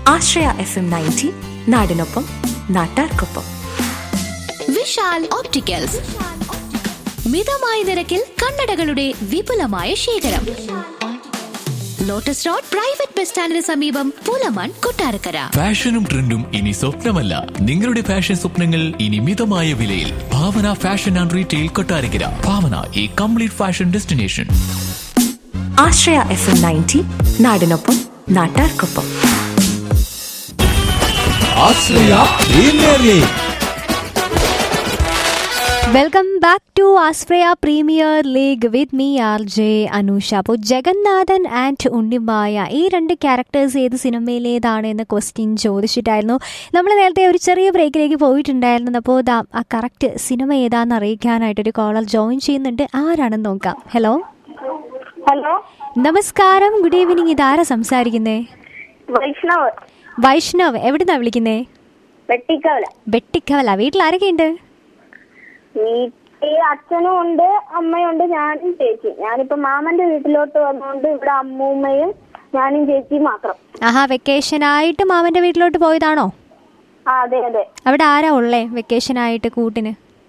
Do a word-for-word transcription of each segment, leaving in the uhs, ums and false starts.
ആശ്രയ F M ninety നാടിനൊപ്പം നാട്ടാർക്കൊപ്പം. Vishal opticals മിതമായ നിരക്കിൽ കണ്ണടകളുടെ വിപുലമായ ശേഖരം. ലോട്ടസ് റോഡ് പ്രൈവറ്റ് ബസ് സ്റ്റാൻഡിന് സമീപം പൂലമാൻ കൊട്ടാരക്കര. ഫാഷനും ട്രെൻഡും ഇനി സ്വപ്നമല്ല, നിങ്ങളുടെ ഫാഷൻ സ്വപ്നങ്ങൾ ഇനി മിതമായ വിലയിൽ. ഭാവന ഫാഷൻ ആൻഡ് റീറ്റെയിൽ കൊട്ടാരക്കര. ഭാവന, ഈ കംപ്ലീറ്റ് ഫാഷൻ ഡെസ്റ്റിനേഷൻ. ആശ്രയ എഫ് എം നയൻറ്റി നാടിനൊപ്പം നാട്ടാർക്കൊപ്പം. Welcome back to Ashraya premier league with me R J Anusha. അപ്പോൾ ജഗന്നാഥൻ ആൻഡ് ഉണ്ണിമായ ഈ രണ്ട് ക്യാരക്ടേഴ്സ് ഏത് സിനിമയിലേതാണ് എന്ന ക്വസ്റ്റ്യൻ ചോദിച്ചിട്ടായിരുന്നു. നമ്മൾ നേരത്തെ ഒരു ചെറിയ ബ്രേക്കിലേക്ക് പോയിട്ടുണ്ടായിരുന്നു. അപ്പോൾ ഇതാ ആ കറക്റ്റ് സിനിമ ഏതാണെന്ന് അറിയിക്കാനായിട്ടൊരു കോളർ ജോയിൻ ചെയ്യുന്നുണ്ട്. ആരാണെന്ന് നോക്കാം. ഹലോ ഹലോ, നമസ്കാരം, ഗുഡ് ഈവനിങ്. ഇതാരാ സംസാരിക്കുന്നേ? വൈഷ്ണവ്. വൈഷ്ണവ്, എവിടുന്നാ വിളിക്കുന്നേ? വെട്ടിക്കവല. വെട്ടിക്കവല. വീട്ടിൽ ആരൊക്കെ ഉണ്ട്? വീട്ടിൽ അച്ഛനും ഉണ്ട്, അമ്മയുണ്ട്, ഞാനും ചേച്ചി. ഞാനിപ്പോ മാമന്റെ വീട്ടിലോട്ട് വന്നുകൊണ്ട് ഇവിടെ അമ്മൂമ്മയും ഞാനും ചേച്ചിയും മാത്രം. ആഹാ, വെക്കേഷൻ ആയിട്ട് മാമന്റെ വീട്ടിലോട്ട് പോയതാണോ? ആ, അതെ അതെ. അവിടെ ആരാ ഉള്ളേ വെക്കേഷൻ ആയിട്ട് കൂട്ടിന്?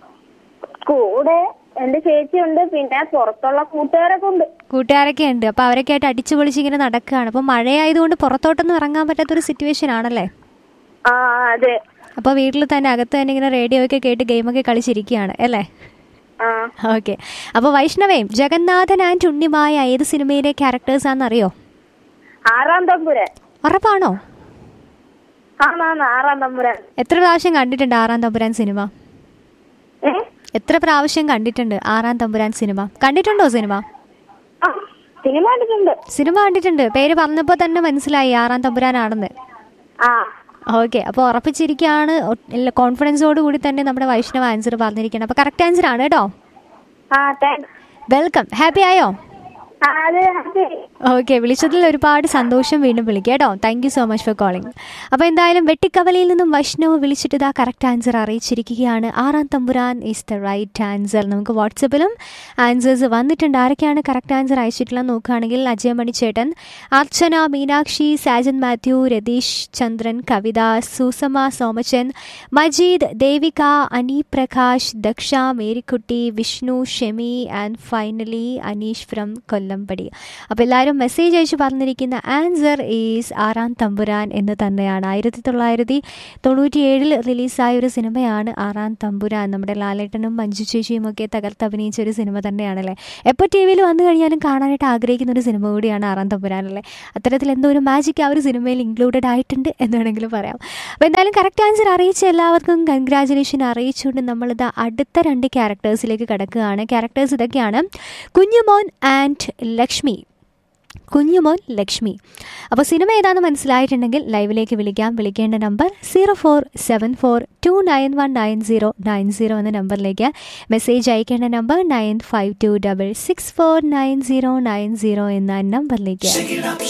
കൂടെ എന്റെ ചേച്ചി ഉണ്ട്, പിന്നെ പുറത്തുള്ള കൂട്ടുകാരൊക്കെ ഉണ്ട്. കൂട്ടുകാരൊക്കെ ഉണ്ട്. അപ്പൊ അവരൊക്കെ ആയിട്ട് അടിച്ചു പൊളിച്ച് ഇങ്ങനെ നടക്കുകയാണ്. അപ്പൊ മഴയായതുകൊണ്ട് പുറത്തോട്ടൊന്നും ഇറങ്ങാൻ പറ്റാത്തൊരു സിറ്റുവേഷൻ ആണല്ലേ? ആ, അതെ. അപ്പൊ വീട്ടിൽ തന്നെ അകത്ത് തന്നെ ഇങ്ങനെ റേഡിയോ ഒക്കെ കേട്ട് ഗെയിമൊക്കെ കളിച്ചിരിക്കുകയാണ് അല്ലേ? ആ, ഓക്കെ. അപ്പൊ വൈഷ്ണവേയും ജഗന്നാഥൻ ആൻഡ് ഉണ്ണിമായ ഏത് സിനിമയിലെ ക്യാരക്ടേഴ്സ് ആണെന്നറിയോ? ആറാം തമ്പുരാൻ. ഉറപ്പാണോ? ആണാണ്, ആറാം തമ്പുരാൻ. എത്ര പ്രാവശ്യം കണ്ടിട്ടുണ്ട് ആറാം തമ്പുരാൻ സിനിമ? ഏ എത്ര പ്രാവശ്യം കണ്ടിട്ടുണ്ട് ആറാം തമ്പുരാൻ സിനിമ? കണ്ടിട്ടുണ്ടോ സിനിമ? ആ, സിനിമ കണ്ടിട്ടുണ്ട്. സിനിമ കണ്ടിട്ടുണ്ട്. പേര് പറഞ്ഞപ്പോൾ തന്നെ മനസ്സിലായി ആറാം തമ്പുരാനാണെന്ന്. ആ, ഓക്കെ. അപ്പോൾ ഉറപ്പിച്ചിരിക്കുകയാണ്. കോൺഫിഡൻസോട് കൂടി തന്നെ നമ്മുടെ വൈഷ്ണവ് ആൻസർ പറഞ്ഞിരിക്കണം. അപ്പോൾ കറക്റ്റ് ആൻസർ ആണ് കേട്ടോ. ആ, താങ്ക്സ്. വെൽക്കം. ഹാപ്പി ആയോ? ആ, അതെ അതെ. ഓക്കെ, വിളിച്ചതിൽ ഒരുപാട് സന്തോഷം. വീണ്ടും വിളിക്കുക കേട്ടോ. Thank you so much for calling. അപ്പോൾ എന്തായാലും വെട്ടിക്കവലയിൽ നിന്നും വൈഷ്ണവ് വിളിച്ചിട്ട് ഇതാ കറക്റ്റ് ആൻസർ അറിയിച്ചിരിക്കുകയാണ്. ആറാം തമ്പുരാൻ ഈസ് ദ റൈറ്റ് ആൻസർ. നമുക്ക് വാട്സപ്പിലും ആൻസേഴ്സ് വന്നിട്ടുണ്ട്. ആരൊക്കെയാണ് കറക്റ്റ് ആൻസർ അയച്ചിട്ടുള്ളത് നോക്കുകയാണെങ്കിൽ അജയമണി ചേട്ടൻ, അർച്ചന, മീനാക്ഷി, സാജൻ മാത്യു, രതീഷ് ചന്ദ്രൻ, കവിത, സുസമ സോമച്ചൻ, മജീദ്, ദേവിക, അനി Prakash, Daksha, Marykutty, Vishnu, Shemi and finally Aneesh from Kollampadi. അപ്പോൾ എല്ലാവരും മെസ്സേജ് അയച്ച് പറഞ്ഞിരിക്കുന്ന ആൻസർ ഈസ് ആറാം തമ്പുരാൻ എന്ന് തന്നെയാണ്. ആയിരത്തി തൊള്ളായിരത്തി തൊണ്ണൂറ്റി ഏഴിൽ റിലീസായ ഒരു സിനിമയാണ് ആറാം തമ്പുരാൻ. നമ്മുടെ ലാലേട്ടനും മഞ്ജു ചേച്ചിയും ഒക്കെ തകർത്ത് അഭിനയിച്ച ഒരു സിനിമ തന്നെയാണല്ലേ. എപ്പോൾ ടി വിയിൽ വന്നു കഴിഞ്ഞാലും കാണാനായിട്ട് ആഗ്രഹിക്കുന്ന ഒരു സിനിമ കൂടിയാണ് ആറാം തമ്പുരാനല്ലേ. അത്തരത്തിൽ എന്തോ ഒരു മാജിക് ആ ഒരു സിനിമയിൽ ഇൻക്ലൂഡഡ് ആയിട്ടുണ്ട് എന്ന് വേണമെങ്കിലും പറയാം. അപ്പോൾ എന്തായാലും കറക്റ്റ് ആൻസർ അറിയിച്ച എല്ലാവർക്കും കൺഗ്രാജുലേഷൻ അറിയിച്ചുകൊണ്ട് നമ്മളിത് അടുത്ത രണ്ട് ക്യാരക്ടേഴ്സിലേക്ക് കിടക്കുകയാണ്. ക്യാരക്ടേഴ്സ് ഇതൊക്കെയാണ്: കുഞ്ഞുമോൻ ആൻഡ് ലക്ഷ്മി. കുഞ്ഞുമോൻ ലക്ഷ്മി. അപ്പോൾ സിനിമ ഏതാണെന്ന് മനസ്സിലായിട്ടുണ്ടെങ്കിൽ ലൈവിലേക്ക് വിളിക്കാം. വിളിക്കേണ്ട number zero four seven four to nine one nine zero nine zero എന്ന നമ്പറിലേക്ക്. മെസ്സേജ് അയക്കേണ്ട number nine five to double six four nine zero nine zero എന്ന നമ്പറിലേക്ക്.